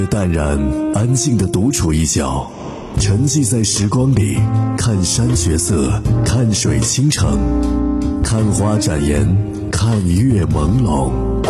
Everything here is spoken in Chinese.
淡然安静地独处一角，沉寂在时光里，看山雪色，看水倾城，看花展颜，看月朦胧。